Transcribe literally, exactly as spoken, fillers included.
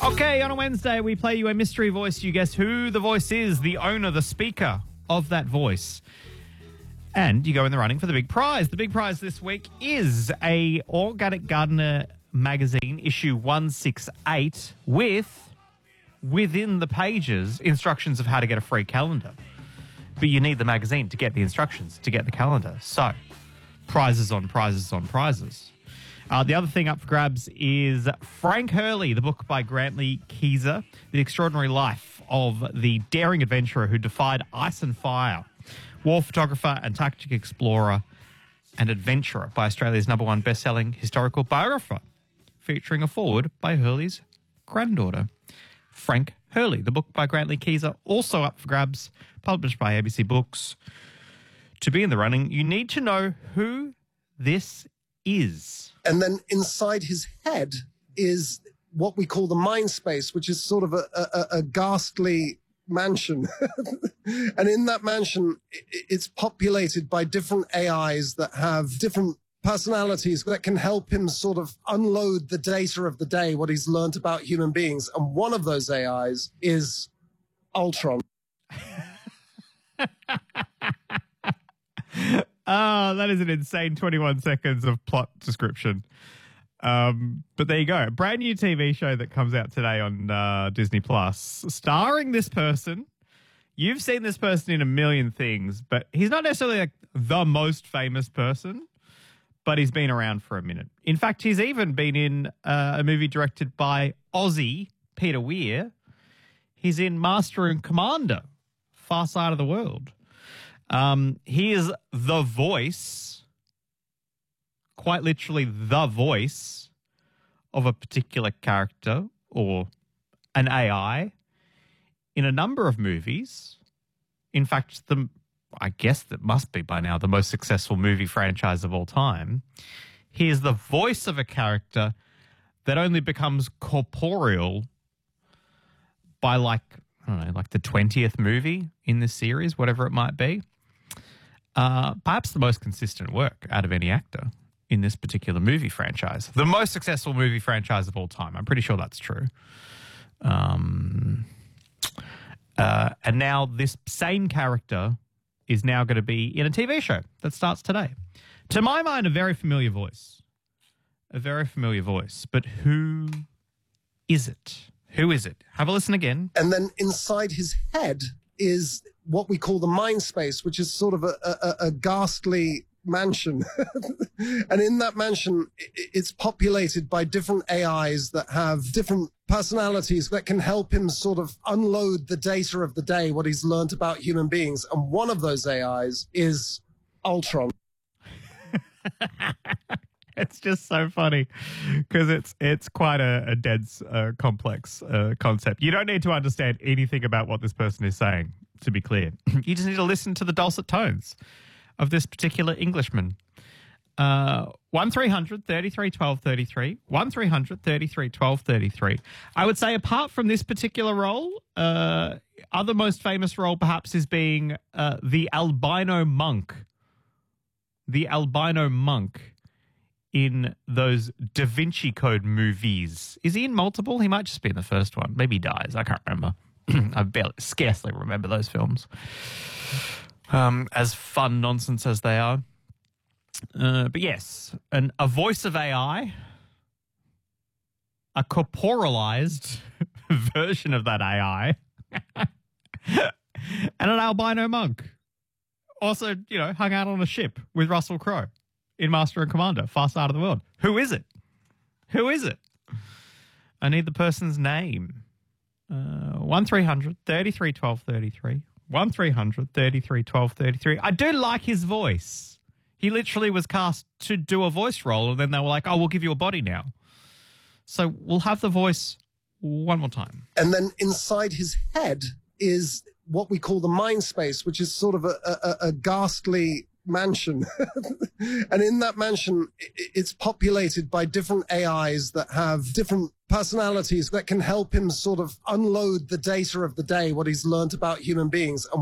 Okay, on a Wednesday, we play you a mystery voice. You guess who the voice is, the owner, the speaker of that voice. And you go in the running for the big prize. The big prize this week is a Organic Gardener magazine, issue one sixty-eight, with, within the pages, instructions of how to get a free calendar. But you need the magazine to get the instructions, to get the calendar. So, prizes on prizes on prizes. Uh, the other thing up for grabs is Frank Hurley, the book by Grantley Keyser, The Extraordinary Life of the Daring Adventurer Who Defied Ice and Fire, war photographer, Antarctic explorer and adventurer by Australia's number one best-selling historical biographer, featuring a foreword by Hurley's granddaughter, Frank Hurley. The book by Grantley Keyser, also up for grabs, published by A B C Books. To be in the running, you need to know who this is. And then inside his head is what we call the mind space, which is sort of a, a, a ghastly mansion. And in that mansion, it's populated by different A Is that have different personalities that can help him sort of unload the data of the day, what he's learned about human beings. And one of those A Is is Ultron. Oh, that is an insane twenty-one seconds of plot description. Um, but there you go. A brand new T V show that comes out today on uh, Disney Plus, starring this person. You've seen this person in a million things, but he's not necessarily like the most famous person, but he's been around for a minute. In fact, he's even been in uh, a movie directed by Aussie Peter Weir. He's in Master and Commander, Far Side of the World. Um, he is the voice, quite literally the voice of a particular character or an A I in a number of movies. In fact, the I guess that must be by now the most successful movie franchise of all time. He is the voice of a character that only becomes corporeal by like, I don't know, like the twentieth movie in this series, whatever it might be. Uh, perhaps the most consistent work out of any actor in this particular movie franchise. The most successful movie franchise of all time. I'm pretty sure that's true. Um, uh, and now this same character is now going to be in a T V show that starts today. To my mind, a very familiar voice. A very familiar voice. But who is it? Who is it? Have a listen again. And then inside his head is what we call the mind space, which is sort of a, a, a ghastly mansion. And in that mansion, it's populated by different A Is that have different personalities that can help him sort of unload the data of the day, what he's learned about human beings. And one of those A Is is Ultron. It's just so funny because it's it's quite a, a dense, uh, complex uh, concept. You don't need to understand anything about what this person is saying, to be clear. You just need to listen to the dulcet tones of this particular Englishman. Uh, one three hundred thirty-three twelve thirty-three, one three hundred thirty-three twelve thirty-three. I would say apart from this particular role, uh, other most famous role perhaps is being uh, the albino monk. The albino monk in those Da Vinci Code movies. Is he in multiple? He might just be in the first one. Maybe he dies. I can't remember. I barely, scarcely remember those films. Um, as fun nonsense as they are. Uh, but yes, an, a voice of A I, a corporalized version of that A I, and an albino monk. Also, you know, hung out on a ship with Russell Crowe in Master and Commander, Far Side of the World. Who is it? Who is it? I need the person's name. Uh, one three hundred thirty-three twelve thirty-three. one three hundred thirty-three twelve thirty-three. I do like his voice. He literally was cast to do a voice role, and then they were like, oh, we'll give you a body now. So we'll have the voice one more time. And then inside his head is what we call the mind space, which is sort of a, a, a ghastly mansion. And in that mansion, it's populated by different A Is that have different personalities that can help him sort of unload the data of the day, what he's learned about human beings. And